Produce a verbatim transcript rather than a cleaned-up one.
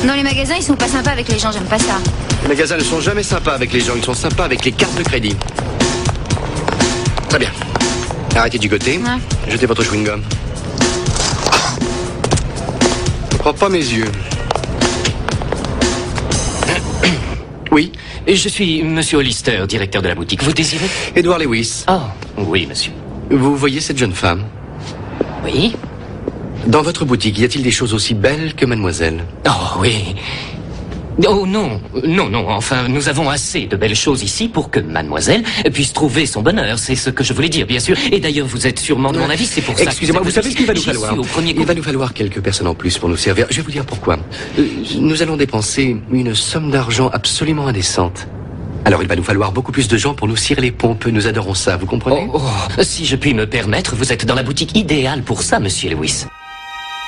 Non, les magasins, ils sont pas sympas avec les gens, j'aime pas ça. Les magasins ne sont jamais sympas avec les gens, ils sont sympas avec les cartes de crédit. Très bien. Arrêtez du côté. Ouais. Jetez votre chewing-gum. Je crois pas mes yeux. Oui, Je suis Monsieur Hollister, directeur de la boutique. Vous désirez? Edward Lewis. Oh, oui, monsieur. Vous voyez cette jeune femme? Oui? Dans votre boutique, y a-t-il des choses aussi belles que mademoiselle? Oh, oui. Oh, non. Non, non. Enfin, nous avons assez de belles choses ici pour que mademoiselle puisse trouver son bonheur. C'est ce que je voulais dire, bien sûr. Et d'ailleurs, vous êtes sûrement de mon avis, c'est pour ça que... Excusez-moi, vous savez ce qu'il va nous J'y falloir? suis au premier coup. Il va nous falloir quelques personnes en plus pour nous servir. Je vais vous dire pourquoi. Euh, Nous allons dépenser une somme d'argent absolument indécente. Alors il va nous falloir beaucoup plus de gens pour nous cirer les pompes. Nous adorons ça, vous comprenez? Oh, oh, si je puis me permettre, vous êtes dans la boutique idéale pour ça, monsieur Lewis.